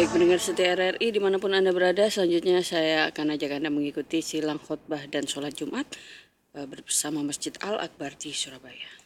Baik pendengar setia RRI dimanapun Anda berada, selanjutnya saya akan ajak Anda mengikuti silang khotbah dan sholat Jumat bersama Masjid Al Akbar di Surabaya.